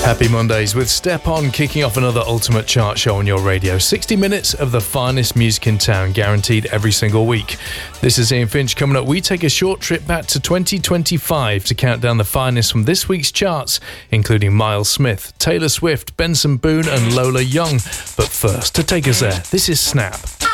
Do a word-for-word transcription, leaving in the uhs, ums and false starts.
Happy Mondays with Step On, kicking off another Ultimate Chart show on your radio. sixty minutes of the finest music in town, guaranteed every single week. This is Ian Finch. Coming up, we take a short trip back to twenty twenty-five to count down the finest from this week's charts, including Miles Smith, Taylor Swift, Benson Boone and Lola Young. But first, to take us there, this is Snap.